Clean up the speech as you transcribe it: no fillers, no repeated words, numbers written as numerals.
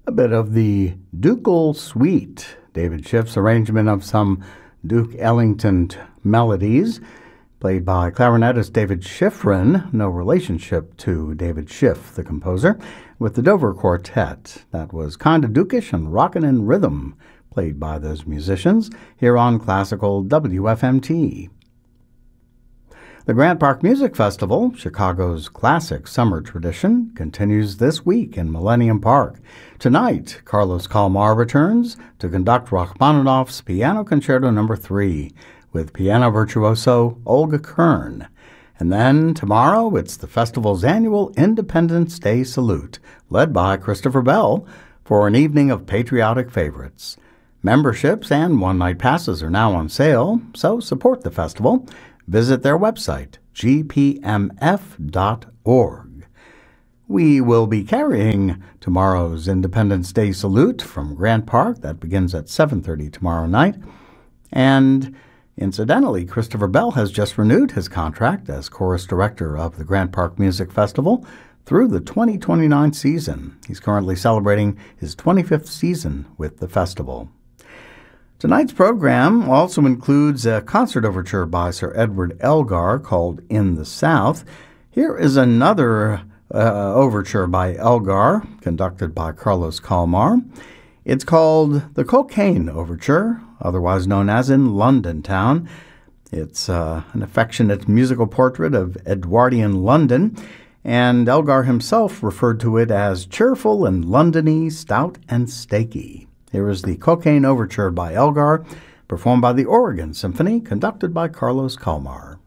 A bit of the Ducal Suite, David Schiff's arrangement of some Duke Ellington melodies, played by clarinetist David Schifrin, no relationship to David Schiff, the composer, with the Dover Quartet. That was Kinda Dukish and Rockin' in Rhythm, played by those musicians, here on Classical WFMT. The Grant Park Music Festival, Chicago's classic summer tradition, continues this week in Millennium Park. Tonight, Carlos Kalmar returns to conduct Rachmaninoff's Piano Concerto No. 3 with piano virtuoso Olga Kern. And then tomorrow, it's the festival's annual Independence Day Salute, led by Christopher Bell, for an evening of patriotic favorites. Memberships and one-night passes are now on sale, so support the festival. Visit their website, gpmf.org. We will be carrying tomorrow's Independence Day Salute from Grant Park. That begins at 7:30 tomorrow night. And incidentally, Christopher Bell has just renewed his contract as chorus director of the Grant Park Music Festival through the 2029 season. He's currently celebrating his 25th season with the festival. Tonight's program also includes a concert overture by Sir Edward Elgar called In the South. Here is another overture by Elgar, conducted by Carlos Kalmar. It's called the Cocaine Overture, otherwise known as In London Town. It's an affectionate musical portrait of Edwardian London, and Elgar himself referred to it as cheerful and Londony, stout and stakey. Here is the Cocaine Overture by Elgar, performed by the Oregon Symphony, conducted by Carlos Kalmar.